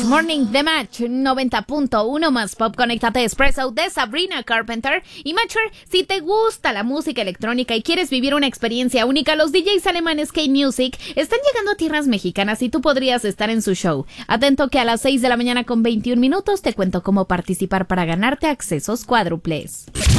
Morning The Match 90.1 más Pop. Conéctate Espresso de Sabrina Carpenter. Y Matcher, si te gusta la música electrónica y quieres vivir una experiencia única, los DJs alemanes K-Music están llegando a tierras mexicanas y tú podrías estar en su show. Atento que a las 6 de la mañana con 21 minutos te cuento cómo participar para ganarte accesos cuádruples.